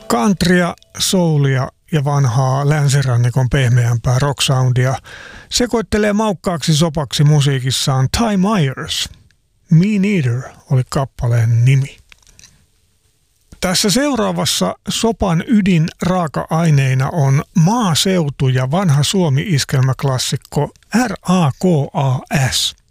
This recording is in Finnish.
Countrya, soulia ja vanhaa länsirannikon pehmeämpää rocksoundia sekoittelee maukkaaksi sopaksi musiikissaan Ty Myers. Me Neither oli kappaleen nimi. Tässä seuraavassa sopan ydin raaka-aineina on maaseutu ja vanha Suomi-iskelmäklassikko RAKAS.